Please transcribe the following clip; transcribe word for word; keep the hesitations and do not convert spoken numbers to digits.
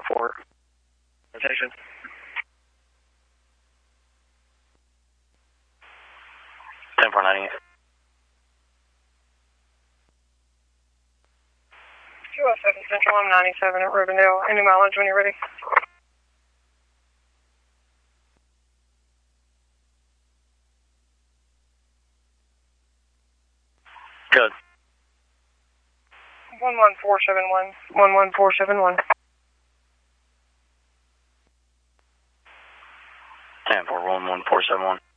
four. Rotation. ten four ninety. two oh seven Central, I'm ninety-seven at Rivendell. Any mileage when you're ready? Good. one one four seven one. one one four seven one. ten four one one four seven one.